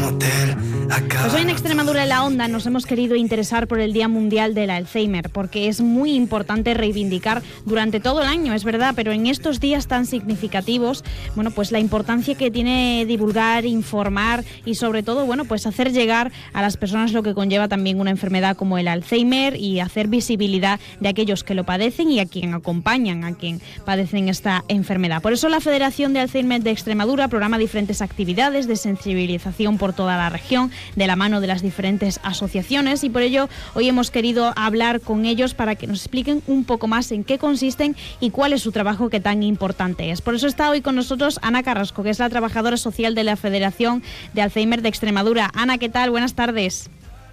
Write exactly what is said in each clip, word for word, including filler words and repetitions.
motel. Pues hoy en Extremadura en la Onda nos hemos querido interesar por el Día Mundial del Alzheimer, porque es muy importante reivindicar durante todo el año, es verdad, pero en estos días tan significativos, bueno, pues la importancia que tiene divulgar, informar y sobre todo, bueno, pues hacer llegar a las personas lo que conlleva también una enfermedad como el Alzheimer y hacer visibilidad de aquellos que lo padecen y a quien acompañan a quien padecen esta enfermedad. Por eso la Federación de Alzheimer de Extremadura programa diferentes actividades de sensibilización por toda la región, de la mano de las diferentes asociaciones, y por ello hoy hemos querido hablar con ellos para que nos expliquen un poco más en qué consisten y cuál es su trabajo que tan importante es. Por eso está hoy con nosotros Ana Carrasco, que es la trabajadora social de la Federación de Alzheimer de Extremadura. Ana, ¿qué tal? Buenas tardes.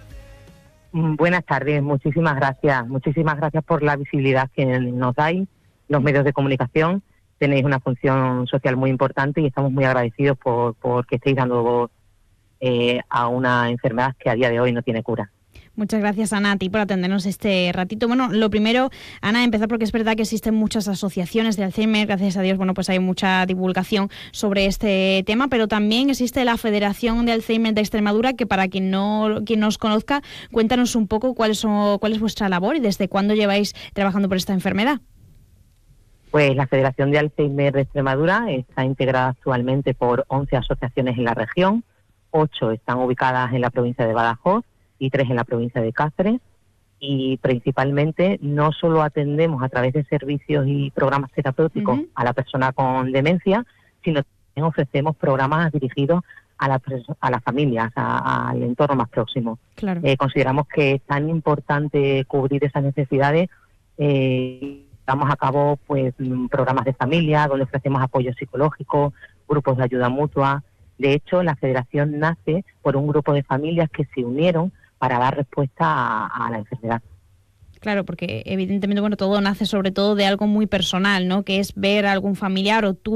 Buenas tardes, muchísimas gracias. Muchísimas gracias por la visibilidad que nos dais, los medios de comunicación. Tenéis una función social muy importante y estamos muy agradecidos por, por que estéis dando voz eh, a una enfermedad que a día de hoy no tiene cura. Muchas gracias, Ana, a ti por atendernos este ratito. Bueno, lo primero, Ana, empezar porque es verdad que existen muchas asociaciones de Alzheimer, gracias a Dios, bueno, pues hay mucha divulgación sobre este tema, pero también existe la Federación de Alzheimer de Extremadura, que para quien no quien nos conozca, cuéntanos un poco cuál es, cuál es vuestra labor y desde cuándo lleváis trabajando por esta enfermedad. Pues la Federación de Alzheimer de Extremadura está integrada actualmente por once asociaciones en la región, ocho están ubicadas en la provincia de Badajoz y tres en la provincia de Cáceres, y principalmente no solo atendemos a través de servicios y programas terapéuticos uh-huh. a la persona con demencia, sino también ofrecemos programas dirigidos a, la, a las familias, a, al entorno más próximo. Claro. Eh, consideramos que es tan importante cubrir esas necesidades. Eh, Llevamos a cabo pues programas de familia donde ofrecemos apoyo psicológico, grupos de ayuda mutua. De hecho, la federación nace por un grupo de familias que se unieron para dar respuesta a, a la enfermedad. Claro, porque evidentemente, bueno, todo nace sobre todo de algo muy personal, ¿no? Que es ver a algún familiar o tú